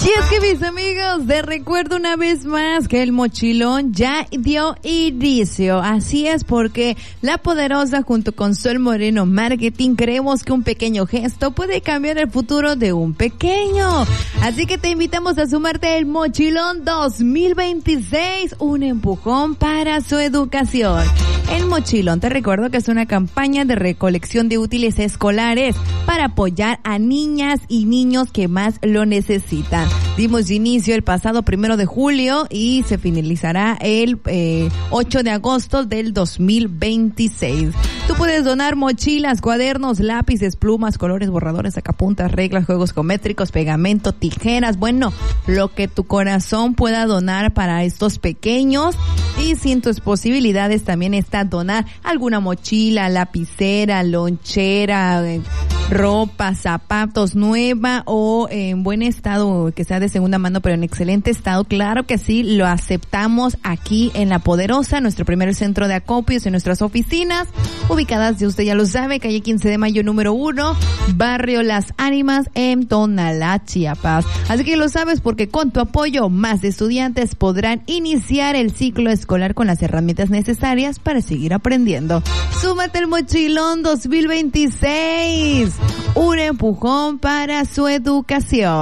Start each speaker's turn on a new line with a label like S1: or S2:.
S1: Y es que, mis amigos, les recuerdo una vez más que el mochilón ya dio inicio. Así es, porque La Poderosa junto con Sol Moreno Marketing creemos que un pequeño gesto puede cambiar el futuro de un pequeño. Así que te invitamos a sumarte al Mochilón 2026, un empujón para su educación. El Mochilón, te recuerdo que es una campaña de recolección de útiles escolares para apoyar a niñas y niños que más lo necesitan. Dimos inicio el pasado 1 de julio y se finalizará el 8 de agosto del 2026. Tú puedes donar mochilas, cuadernos, lápices, plumas, colores, borradores, sacapuntas, reglas, juegos geométricos, pegamento, tijeras, bueno, lo que tu corazón pueda donar para estos pequeños. Y si en tus posibilidades también está donar alguna mochila, lapicera, lonchera, ropa, zapatos nueva o en buen estado, que sea de segunda mano pero en excelente estado, claro que sí, lo aceptamos aquí en La Poderosa, nuestro primer centro de acopios en nuestras oficinas, ubicadas, ya usted ya lo sabe, calle 15 de Mayo número 1, barrio Las Ánimas, en Tonalá, Chiapas. Así que lo sabes porque con tu apoyo más estudiantes podrán iniciar el ciclo escolar con las herramientas necesarias para seguir aprendiendo. Súmate al Mochilón 2026, un empujón para su educación.